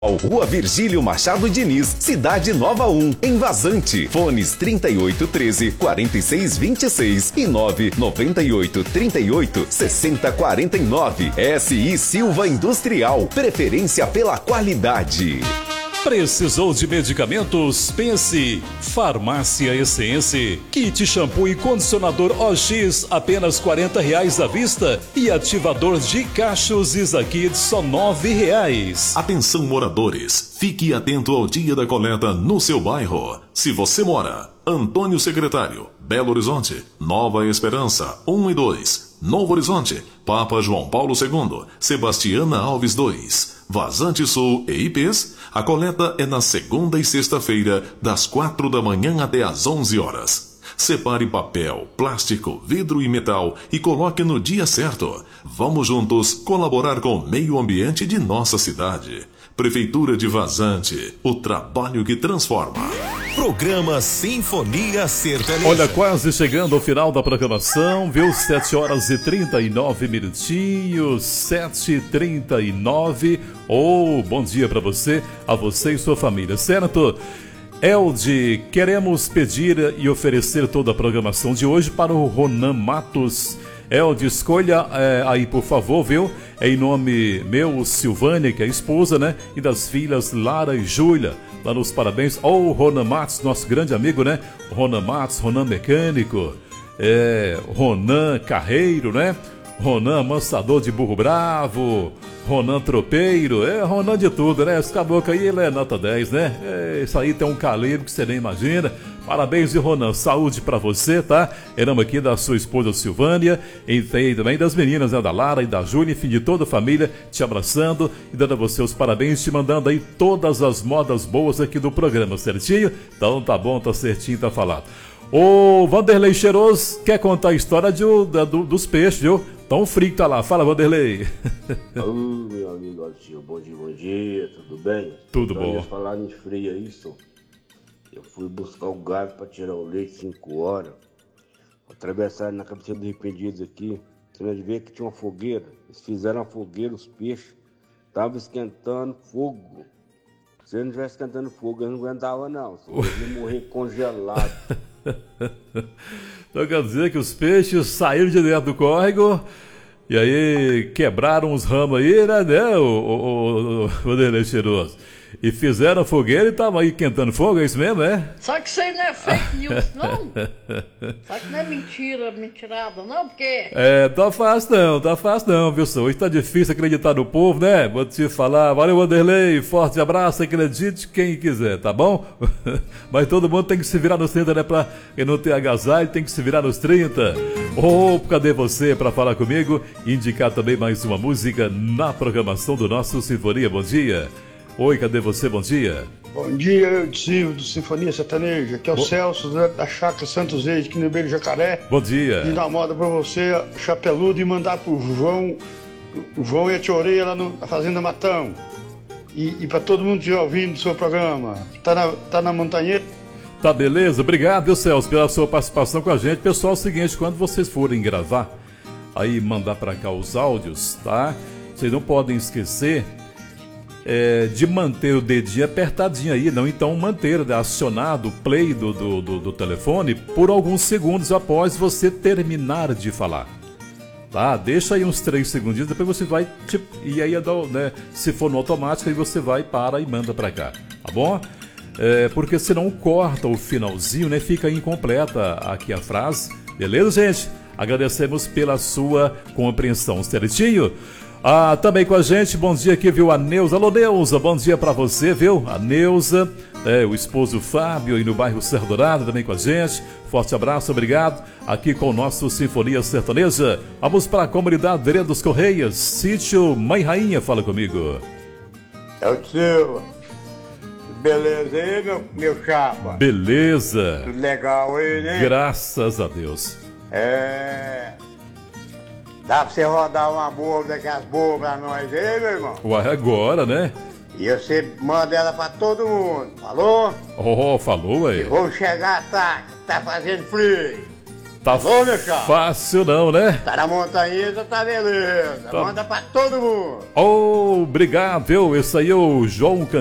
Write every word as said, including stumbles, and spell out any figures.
Rua Virgílio Machado Diniz, Cidade Nova um, em Vazante. Fones trinta e oito, treze, quarenta e seis, vinte e seis e nove noventa e oito, trinta e oito, sessenta, quarenta e nove. S I Silva Industrial, preferência pela qualidade. Precisou de medicamentos? Pense Farmácia Essence. Kit shampoo e condicionador O X, apenas quarenta reais à vista. E ativador de cachos Isakid, só nove reais. Atenção moradores, fique atento ao dia da coleta no seu bairro. Se você mora Antônio Secretário, Belo Horizonte, Nova Esperança, um e dois, Novo Horizonte, Papa João Paulo segundo, Sebastiana Alves dois, Vazante Sul e I Pês, a coleta é na segunda e sexta-feira, das quatro da manhã até às onze horas. Separe papel, plástico, vidro e metal e coloque no dia certo. Vamos juntos colaborar com o meio ambiente de nossa cidade. Prefeitura de Vazante, o trabalho que transforma. Programa Sinfonia Sertaneja. Olha, quase chegando ao final da programação, viu? sete horas e trinta e nove minutinhos, sete e trinta e nove. Oh, bom dia para você, a você e sua família, certo? Elde, queremos pedir e oferecer toda a programação de hoje para o Ronan Matos. Elde, escolha é, aí, por favor, viu? É em nome meu, Silvânia, que é a esposa, né? E das filhas Lara e Júlia. Lá nos parabéns ao Ronan Matos, nosso grande amigo, né? Ronan Matos, Ronan Mecânico, é, Ronan Carreiro, né? Ronan Amansador de Burro Bravo, Ronan Tropeiro, é Ronan de tudo, né? Esse caboclo aí, ele é nota dez, né? É, isso aí tem um calibre que você nem imagina. Parabéns, Ronan, saúde pra você, tá? Em nome aqui da sua esposa Silvânia, e também das meninas, né? Da Lara e da Júlia, enfim, de toda a família, te abraçando e dando a você os parabéns, te mandando aí todas as modas boas aqui do programa, certinho? Então tá bom, tá certinho, tá falado. O Vanderlei Cheiroso quer contar a história de, da, do, dos peixes, viu? Tão frio que tá lá. Fala, Vanderlei. Ô, meu amigo Altinho, bom dia, bom dia, tudo bem? Tudo então, bom. Falar em frio, é isso? Eu fui buscar o gado para tirar o leite cinco horas. Atravessaram na cabeceira dos arrependidos aqui. Você vai ver que tinha uma fogueira. Eles fizeram a fogueira, os peixes estavam esquentando fogo. Se ele não estivesse esquentando fogo, eu não aguentava, não. Eles iam morrer congelado. Então quer dizer que os peixes saíram de dentro do córrego e aí quebraram os ramos aí, né, né o, o, o Vanderlei Cheiroso? E fizeram fogueira e estavam aí quentando fogo, é isso mesmo, é? Só que isso aí não é fake news, não? Só que não é mentira, mentirada, não, porque... É, tá fácil não, tá fácil não, viu, senhor? Hoje tá difícil acreditar no povo, né? Vou te falar, valeu, Vanderlei, forte abraço, acredite quem quiser, tá bom? Mas todo mundo tem que se virar nos trinta, né? Pra quem não tem agasalho, tem que se virar nos trinta. Ô, oh, cadê você pra falar comigo e indicar também mais uma música na programação do nosso Sinfonia? Bom dia. Oi, cadê você? Bom dia. Bom dia, eu de Silvio, do Sinfonia Sertaneja. Aqui é o Bo... Celso, da Chácara Santos Reis, aqui no Beiro Jacaré. Bom dia. E dar uma moda pra você, chapeludo, e mandar pro João, o João e a Tia Oreia lá no, na Fazenda Matão. E, e pra todo mundo que estiver ouvindo o seu programa. Tá na, tá na montanheta? Tá, beleza. Obrigado, viu, Celso, pela sua participação com a gente. Pessoal, é o seguinte, quando vocês forem gravar, aí mandar pra cá os áudios, tá? Vocês não podem esquecer... É, de manter o dedinho apertadinho aí, não, então manter acionado o play do, do, do, do telefone por alguns segundos após você terminar de falar, tá? Deixa aí uns três segundinhos, depois você vai, tipo, e aí, né, se for no automático, aí você vai, para e manda pra cá, tá bom? É, porque senão corta o finalzinho, né, fica incompleta aqui a frase, beleza, gente? Agradecemos pela sua compreensão, certinho? Ah, também com a gente, bom dia aqui, viu, a Neuza. Alô, Neuza, bom dia pra você, viu? A Neuza, é, o esposo Fábio, aí no bairro Serra Dourada, também com a gente. Forte abraço, obrigado. Aqui com o nosso Sinfonia Sertaneja. Vamos para a comunidade Vereda dos Correias, sítio Mãe Rainha, fala comigo. É o seu. Beleza aí, meu, meu chapa? Beleza. Tudo legal aí, né? Graças a Deus. É... Dá pra você rodar uma boa daquelas boas pra nós aí, meu irmão? Ué, agora, né? E você manda ela pra todo mundo, falou? Oh, falou aí. Vamos chegar, tá? Tá fazendo frio. Tá bom, meu chapa? fácil não, né? Tá na montanha, tá beleza. Tá. Manda pra todo mundo. Oh, obrigado, viu? Esse aí é o João